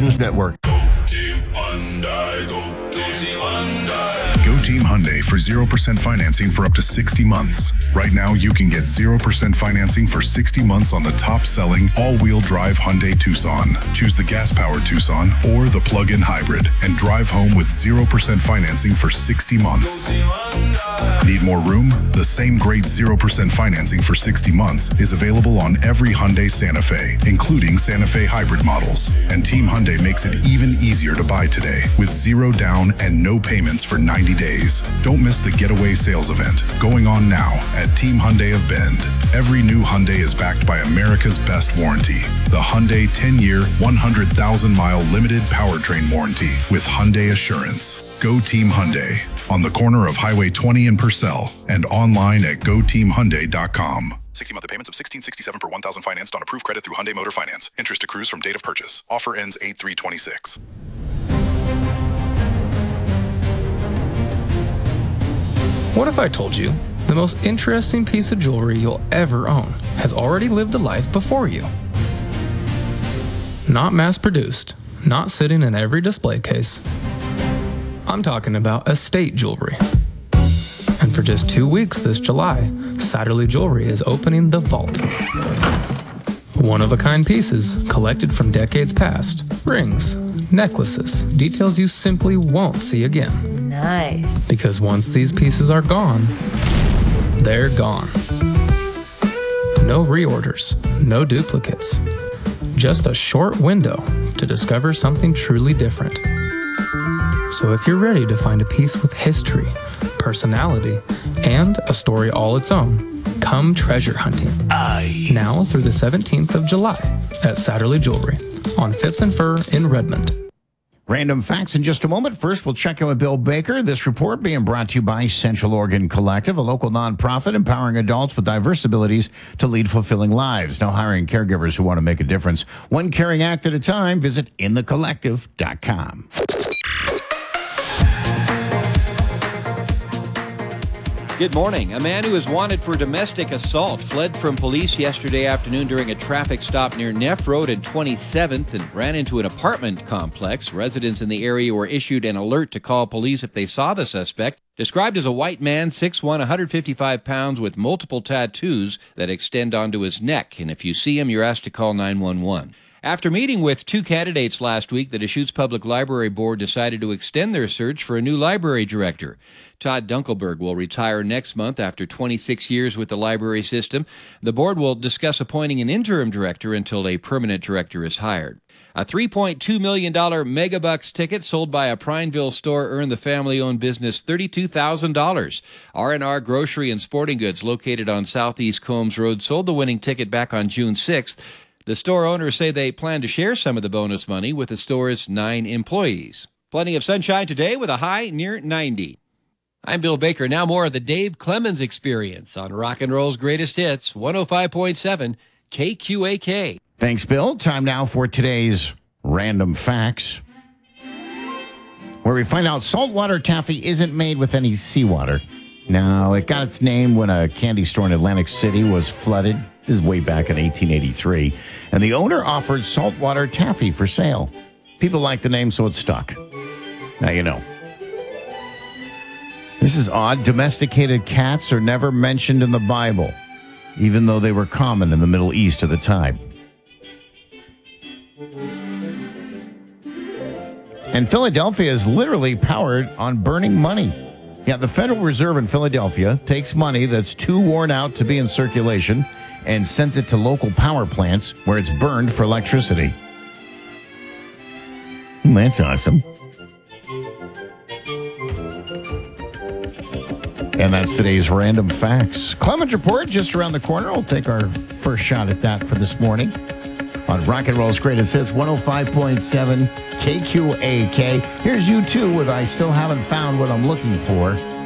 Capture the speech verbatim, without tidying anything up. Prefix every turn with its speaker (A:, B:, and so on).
A: Business Network.
B: Team Hyundai, go, go Team Hyundai.
C: Go Team Hyundai for zero percent financing for up to sixty months. Right now, you can get zero percent financing for sixty months on the top-selling all-wheel drive Hyundai Tucson. Choose the gas-powered Tucson or the plug-in hybrid and drive home with zero percent financing for sixty months. Need more room? The same great zero percent financing for sixty months is available on every Hyundai Santa Fe, including Santa Fe hybrid models. And Team Hyundai makes it even easier to buy today with zero down and no payments for ninety days. Don't miss the Getaway Sales Event going on now at Team Hyundai of Bend. Every new Hyundai is backed by America's best warranty, the Hyundai ten-year, one hundred thousand mile limited powertrain warranty with Hyundai Assurance. Go Team Hyundai on the corner of Highway twenty in Purcell and online at go team hyundai dot com. sixty-month payments of sixteen sixty-seven per one thousand financed on approved credit through Hyundai Motor Finance. Interest accrues from date of purchase. Offer ends eight three twenty-six.
D: What if I told you the most interesting piece of jewelry you'll ever own has already lived a life before you? Not mass-produced, not sitting in every display case. I'm talking about estate jewelry. And for just two weeks this July, Satterley Jewelry is opening the vault. One-of-a-kind pieces collected from decades past. Rings, necklaces, details you simply won't see again.
E: Nice.
D: Because once these pieces are gone, they're gone. No reorders, no duplicates. Just a short window to discover something truly different. So if you're ready to find a piece with history, personality, and a story all its own, come treasure hunting.
A: Aye.
D: Now through the seventeenth of July at Satterley Jewelry on fifth and Fir in Redmond.
F: Random facts in just a moment. First, we'll check in with Bill Baker. This report being brought to you by Central Oregon Collective, a local nonprofit empowering adults with diverse abilities to lead fulfilling lives. Now hiring caregivers who want to make a difference. One caring act at a time. Visit in the collective dot com.
G: Good morning. A man who is wanted for domestic assault fled from police yesterday afternoon during a traffic stop near Neff Road and twenty-seventh and ran into an apartment complex. Residents in the area were issued an alert to call police if they saw the suspect. Described as a white man, six foot one, one hundred fifty-five pounds, with multiple tattoos that extend onto his neck. And if you see him, you're asked to call nine one one. After meeting with two candidates last week, the Deschutes Public Library Board decided to extend their search for a new library director. Todd Dunkelberg will retire next month after twenty-six years with the library system. The board will discuss appointing an interim director until a permanent director is hired. A three point two million dollars Megabucks ticket sold by a Prineville store earned the family-owned business thirty-two thousand dollars. R and R Grocery and Sporting Goods, located on Southeast Combs Road, sold the winning ticket back on June sixth. The store owners say they plan to share some of the bonus money with the store's nine employees. Plenty of sunshine today with a high near ninety. I'm Bill Baker. Now more of the Dave Clemens Experience on Rock and Roll's Greatest Hits, one oh five point seven K Q A K.
F: Thanks, Bill. Time now for today's Random Facts, where we find out saltwater taffy isn't made with any seawater. Now, it got its name when a candy store in Atlantic City was flooded. This is way back in eighteen eighty-three. And the owner offered saltwater taffy for sale. People liked the name, so it stuck. Now you know. This is odd. Domesticated cats are never mentioned in the Bible, even though they were common in the Middle East at the time. And Philadelphia is literally powered on burning money. Yeah, the Federal Reserve in Philadelphia takes money that's too worn out to be in circulation and sends it to local power plants where it's burned for electricity. That's awesome. And that's today's Random Facts. Clemens Report just around the corner. We'll take our first shot at that for this morning on Rock and Roll's Greatest Hits, one oh five point seven K Q A K. Here's U two with I Still Haven't Found What I'm Looking For.